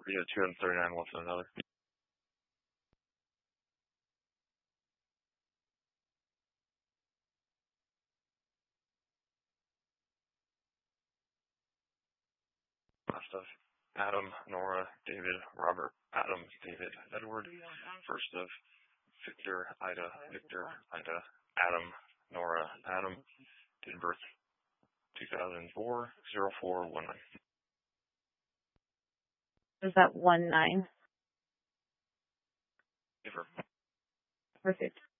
Yeah, 239 one to another. Last of Adam, Nora, David, Robert, Adam, David, Edward. First of Victor, Ida, Adam, Nora, Adam. Date of birth 2004-04-19. Is that 19? Different. Perfect.